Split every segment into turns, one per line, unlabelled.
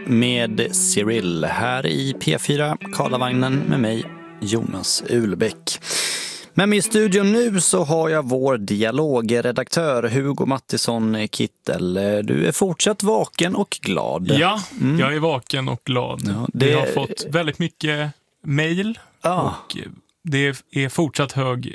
med Cyril här i P4 Karlavagnen med mig, Jonas Ulbäck. Med mig i studion nu så har jag vår dialogredaktör Hugo Mattisson Kittel. Du är fortsatt vaken och glad.
Ja, jag är vaken och glad. Ja, Vi har fått väldigt mycket mejl och det är fortsatt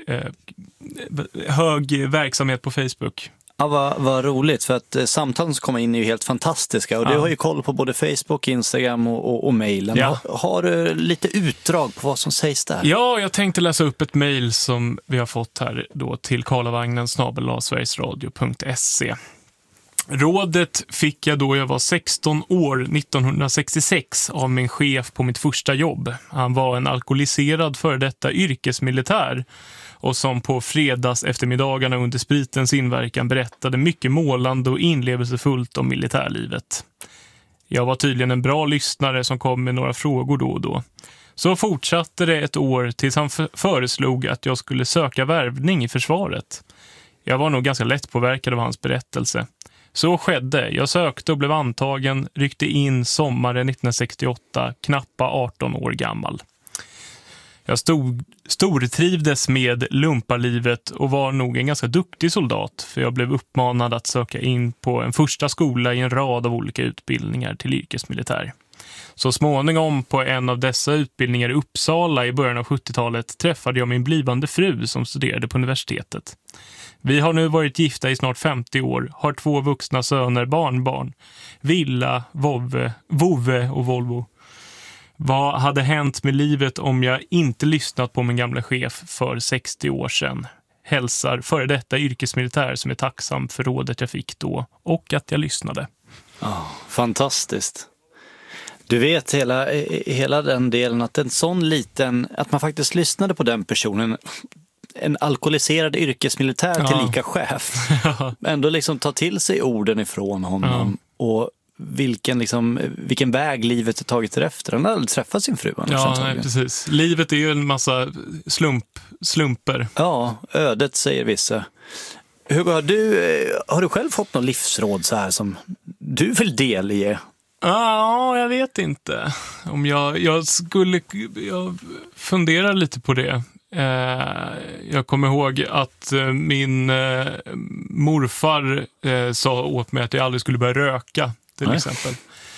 hög verksamhet på Facebook.
Ja, vad roligt, för att samtalen som kommer in är ju helt fantastiska och du har ju koll på både Facebook, Instagram och mejlen. Ja. Har du lite utdrag på vad som sägs där?
Ja, jag tänkte läsa upp ett mejl som vi har fått här då till karlavagnen@sverigesradio.se. Rådet fick jag då jag var 16 år 1966 av min chef på mitt första jobb. Han var en alkoholiserad före detta yrkesmilitär och som på fredags eftermiddagarna under spritens inverkan berättade mycket målande och inlevelsefullt om militärlivet. Jag var tydligen en bra lyssnare som kom med några frågor då och då. Så fortsatte det ett år tills han föreslog att jag skulle söka värvning i försvaret. Jag var nog ganska lättpåverkad av hans berättelse. Så skedde. Jag sökte och blev antagen, ryckte in sommaren 1968, knappa 18 år gammal. Jag stortrivdes med lumparlivet och var nog en ganska duktig soldat, för jag blev uppmanad att söka in på en första skola i en rad av olika utbildningar till yrkesmilitär. Så småningom på en av dessa utbildningar i Uppsala i början av 70-talet träffade jag min blivande fru som studerade på universitetet. Vi har nu varit gifta i snart 50 år, har 2 vuxna söner, barnbarn, villa, vovve och Volvo. Vad hade hänt med livet om jag inte lyssnat på min gamla chef för 60 år sedan? Hälsar före detta yrkesmilitär som är tacksam för rådet jag fick då och att jag lyssnade.
Fantastiskt. Du vet hela den delen att en sån liten, att man faktiskt lyssnade på den personen, en alkoholiserad yrkesmilitär till lika chef. Ändå liksom ta till sig orden ifrån honom och vilken väg livet har tagit efter. Han har aldrig träffat sin fru.
Precis. Livet är ju en massa slumper.
Ja, ödet säger vissa. Hugo, har du själv fått något livsråd så här som du vill delge?
Ja, jag vet inte. Om jag funderar lite på det. Jag kommer ihåg att min morfar sa åt mig att jag aldrig skulle börja röka till exempel.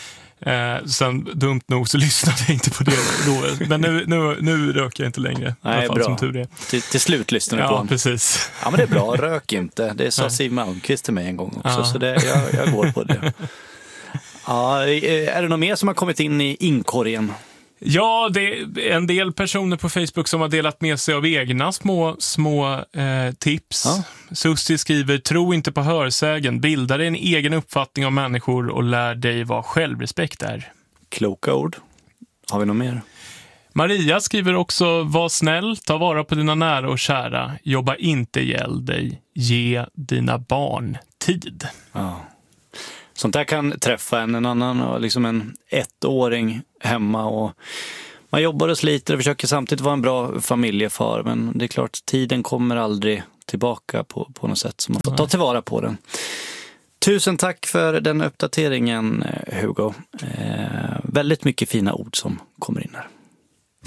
Sen dumt nog så lyssnade jag inte på det då. Men nu röker jag inte längre.
Nej, bra.
Som tur är.
Till slut lyssnar du på honom.
Precis.
Ja, men det är bra. Rök inte. Det sa Siw Malmkvist till mig en gång också. Så jag går på det. Ja, är det något mer som har kommit in i inkorgen?
Ja, det är en del personer på Facebook som har delat med sig av egna små tips. Ja. Susie skriver, tro inte på hörsägen, bilda dig en egen uppfattning om människor och lär dig vad självrespekt är.
Kloka ord. Har vi något mer?
Maria skriver också, var snäll, ta vara på dina nära och kära, jobba inte ihjäl dig, ge dina barn tid.
Ja. Sånt där kan träffa en annan och liksom en 1-åring hemma och man jobbar och sliter och försöker samtidigt vara en bra familjefar, men det är klart, tiden kommer aldrig tillbaka på något sätt, så man får ta tillvara på den. Tusen tack för den uppdateringen, Hugo. Väldigt mycket fina ord som kommer in här.